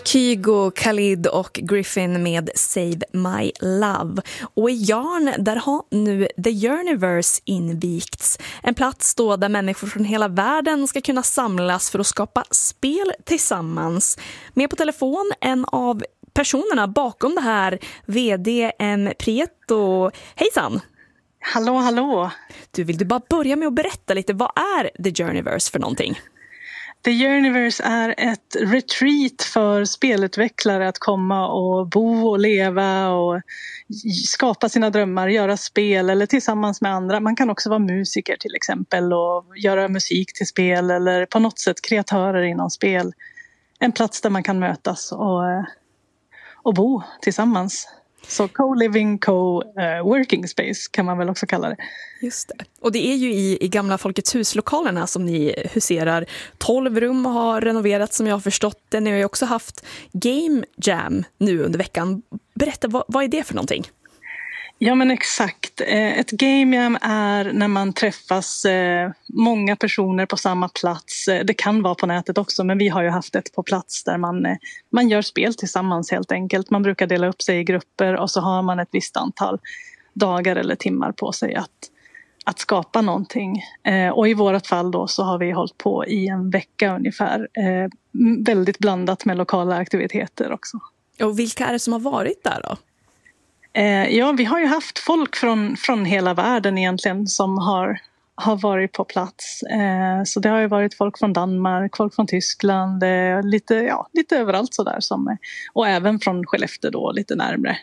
Kygo, Khalid och Griffin med Save My Love. Och i Yarn där har nu The Universe invigts. En plats då där människor från hela världen ska kunna samlas för att skapa spel tillsammans. Med på telefon en av personerna bakom det här, VD M. Prieto. Hejsan! Hallå, hallå! Vill du bara börja med att berätta lite, vad är The Universe för någonting? The Universe är ett retreat för spelutvecklare att komma och bo och leva och skapa sina drömmar, göra spel eller tillsammans med andra. Man kan också vara musiker till exempel och göra musik till spel eller på något sätt kreatörer inom spel. En plats där man kan mötas och bo tillsammans. Så co-living, co-working space kan man väl också kalla det. Just det. Och det är ju i gamla Folkets hus-lokalerna som ni huserar. 12 rum har renoverats som jag har förstått det. Ni har ju också haft Game Jam nu under veckan. Berätta, vad är det för någonting? Ja men exakt. Ett Game Jam är när man träffas många personer på samma plats. Det kan vara på nätet också, men vi har ju haft ett på plats där man gör spel tillsammans helt enkelt. Man brukar dela upp sig i grupper och så har man ett visst antal dagar eller timmar på sig att skapa någonting. Och i vårat fall då så har vi hållit på i en vecka ungefär. Väldigt blandat med lokala aktiviteter också. Och vilka är det som har varit där då? Ja, vi har ju haft folk från hela världen egentligen som har varit på plats. Så det har ju varit folk från Danmark, folk från Tyskland, lite överallt sådär. Och även från Skellefteå då, lite närmre.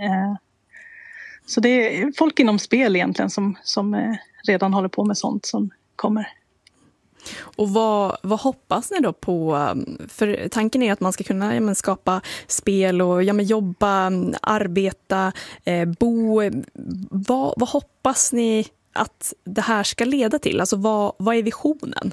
Så det är folk inom spel egentligen som redan håller på med sånt som kommer. Och vad hoppas ni då på? För tanken är att man ska kunna skapa spel och jobba, arbeta, bo. Vad hoppas ni att det här ska leda till? Alltså vad är visionen?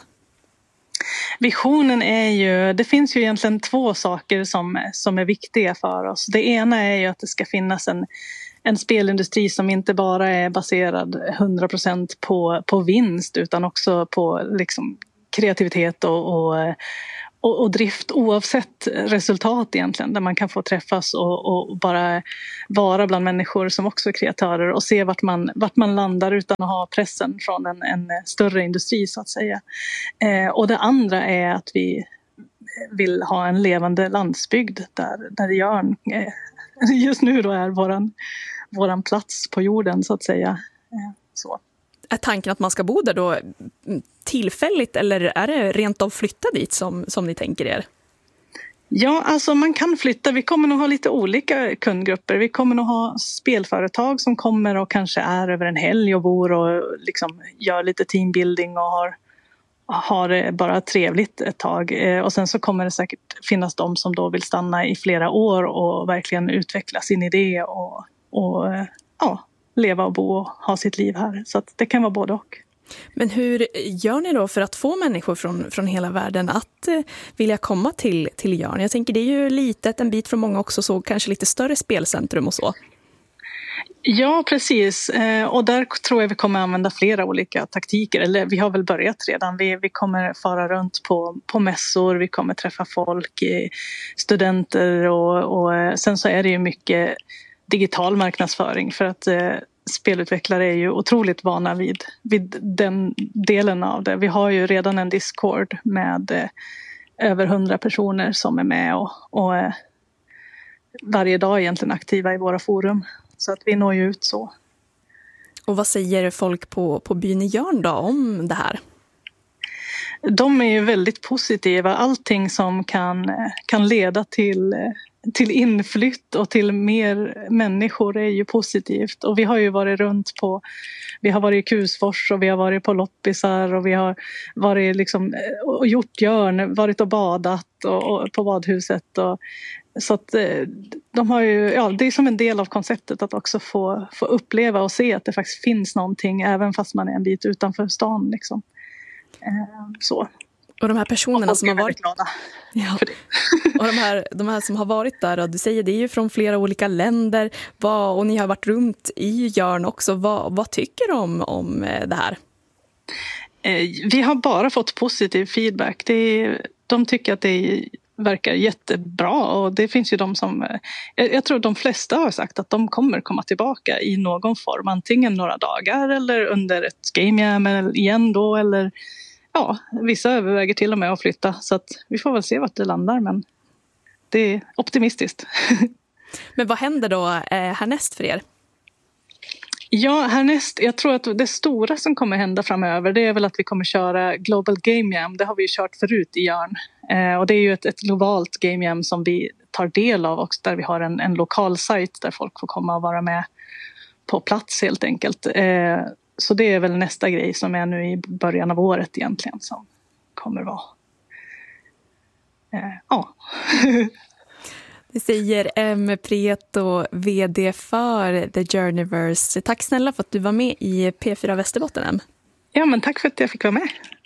Visionen är ju, det finns ju egentligen två saker som är viktiga för oss. Det ena är ju att det ska finnas en spelindustri som inte bara är baserad 100% på vinst utan också på liksom kreativitet och drift oavsett resultat egentligen. Där man kan få träffas och bara vara bland människor som också är kreatörer och se vart man landar utan att ha pressen från en större industri så att säga. Och det andra är att vi vill ha en levande landsbygd där Jörn just nu då är våran plats på jorden så att säga. Så. Är tanken att man ska bo där då tillfälligt eller är det rent av flytta dit som ni tänker er? Ja, alltså man kan flytta. Vi kommer nog ha lite olika kundgrupper. Vi kommer nog ha spelföretag som kommer och kanske är över en helg och bor och liksom gör lite teambuilding och har det bara trevligt ett tag. Och sen så kommer det säkert finnas de som då vill stanna i flera år och verkligen utveckla sin idé och leva och bo och ha sitt liv här. Så att det kan vara både och. Men hur gör ni då för att få människor från hela världen att vilja komma till Jörn? Jag tänker det är ju litet, en bit från många också, så kanske lite större spelcentrum och så. Ja, precis. Och där tror jag vi kommer använda flera olika taktiker. Eller vi har väl börjat redan. Vi kommer fara runt på mässor, vi kommer träffa folk, studenter och sen så är det ju mycket digital marknadsföring för att spelutvecklare är ju otroligt vana vid den delen av det. Vi har ju redan en Discord med över 100 personer som är med och varje dag egentligen aktiva i våra forum. Så att vi når ju ut så. Och vad säger folk på byn i Jörn då om det här? De är ju väldigt positiva. Allting som kan leda till inflytt och till mer människor är ju positivt. Och vi har ju varit vi har varit i Kusfors och vi har varit på loppisar och vi har varit liksom och gjort Jörn, varit och badat och på badhuset så att de har ju, det är som en del av konceptet att också få uppleva och se att det faktiskt finns någonting även fast man är en bit utanför stan liksom. Så. Och de här personerna som har varit för det. Och de här som har varit där, och du säger det är ju från flera olika länder, och ni har varit runt i Jörn också. Vad tycker de om det här? Vi har bara fått positiv feedback. De tycker att det är verkar jättebra, och det finns ju de som, jag tror de flesta har sagt att de kommer komma tillbaka i någon form, antingen några dagar eller under ett game jam igen då, eller ja, vissa överväger till och med att flytta, så att vi får väl se vart det landar, men det är optimistiskt. Men vad händer då härnäst för er? Ja, härnäst, jag tror att det stora som kommer hända framöver, det är väl att vi kommer köra Global Game Jam. Det har vi ju kört förut i Jörn. Och det är ju ett globalt Game Jam som vi tar del av också, där vi har en lokal sajt där folk får komma och vara med på plats helt enkelt. Så det är väl nästa grej som är nu i början av året egentligen som kommer vara. Ja. Det säger M. Preto, vd för The Journeyverse. Tack snälla för att du var med i P4 Västerbotten, M. Ja, men tack för att jag fick vara med.